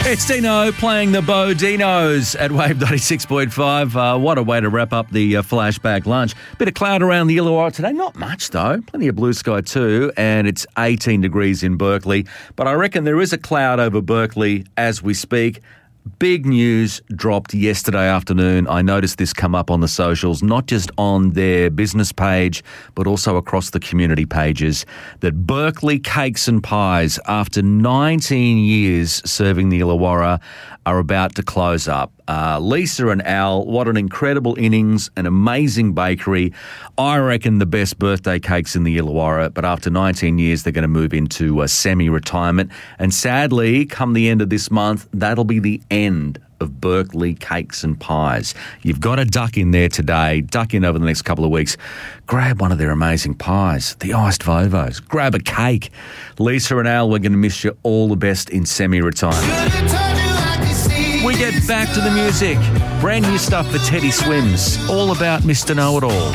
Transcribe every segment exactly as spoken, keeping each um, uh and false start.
It's Dino playing the Bo Dinos at Wave ninety-six point five. Uh, what a way to wrap up the uh, flashback lunch. Bit of cloud around the Illawarra today. Not much, though. Plenty of blue sky too, and it's eighteen degrees in Berkeley. But I reckon there is a cloud over Berkeley as we speak. Big news dropped yesterday afternoon. I noticed this come up on the socials, not just on their business page, but also across the community pages, that Berkeley Cakes and Pies, after nineteen years serving the Illawarra, are about to close up. Uh, Lisa and Al, what an incredible innings, an amazing bakery. I reckon the best birthday cakes in the Illawarra, but after nineteen years, they're going to move into a semi-retirement. And sadly, come the end of this month, that'll be the end of Berkeley Cakes and Pies. You've got to duck in there today, duck in over the next couple of weeks. Grab one of their amazing pies, the iced Vovos. Grab a cake. Lisa and Al, we're going to miss you. All the best in semi-retirement. We get back to the music. Brand new stuff for Teddy Swims. All about Mister Know-It-All.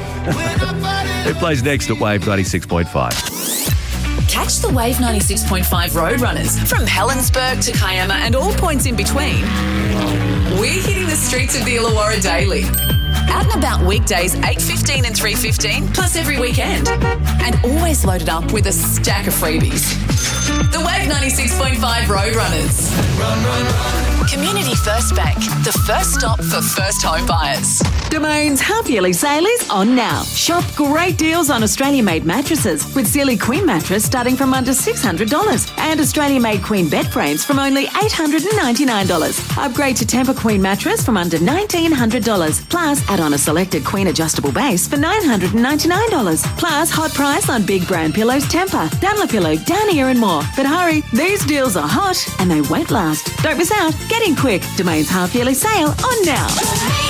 It plays next at Wave ninety-six point five. Catch the Wave ninety-six point five Roadrunners from Helensburgh to Kiama and all points in between. We're hitting the streets of the Illawarra daily. Out and about weekdays eight fifteen and three fifteen, plus every weekend. And always loaded up with a stack of freebies. The Wave ninety-six point five Roadrunners. Run, run, run. Community First Bank, the first stop for first home buyers. Domain's half-yearly sale is on now. Shop great deals on Australian-made mattresses with Sealy Queen mattress starting from under six hundred dollars and Australian-made Queen bed frames from only eight hundred ninety-nine dollars. Upgrade to Tempur Queen mattress from under nineteen hundred dollars. Plus, add on a selected Queen adjustable base for nine hundred ninety-nine dollars. Plus, hot price on big brand pillows Tempur, Dunlopillow, Downier and more. But hurry, these deals are hot and they won't last. Don't miss out. Get in quick. Domain's half-yearly sale on now.